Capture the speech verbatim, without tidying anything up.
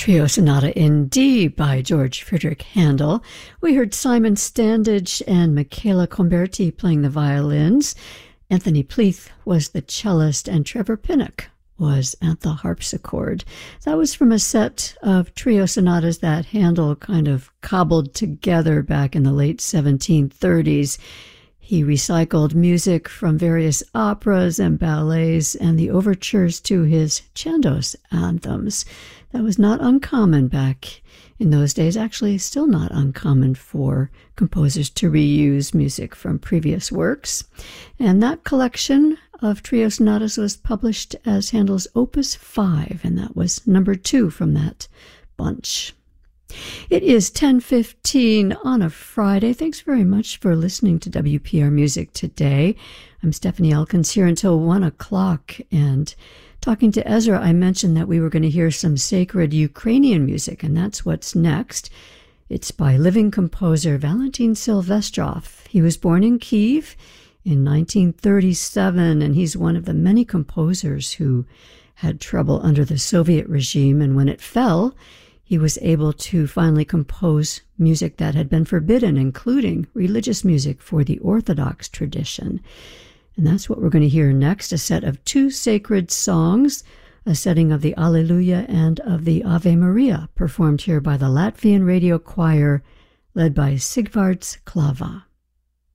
Trio Sonata in D by George Friedrich Handel. We heard Simon Standage and Michaela Comberti playing the violins. Anthony Pleath was the cellist, and Trevor Pinnock was at the harpsichord. That was from a set of trio sonatas that Handel kind of cobbled together back in the late seventeen thirties. He recycled music from various operas and ballets and the overtures to his Chandos anthems. That was not uncommon back in those days, actually still not uncommon for composers to reuse music from previous works. And that collection of trio sonatas was published as Handel's Opus five, and that was number two from that bunch. It is ten fifteen on a Friday. Thanks very much for listening to W P R Music today. I'm Stephanie Elkins here until one o'clock, and talking to Ezra, I mentioned that we were going to hear some sacred Ukrainian music, and that's what's next. It's by living composer Valentin Silvestrov. He was born in Kyiv in nineteen thirty-seven, and he's one of the many composers who had trouble under the Soviet regime, and when it fell, he was able to finally compose music that had been forbidden, including religious music for the Orthodox tradition. And that's what we're going to hear next, a set of two sacred songs, a setting of the Alleluia and of the Ave Maria, performed here by the Latvian Radio Choir, led by Sigvards Klava.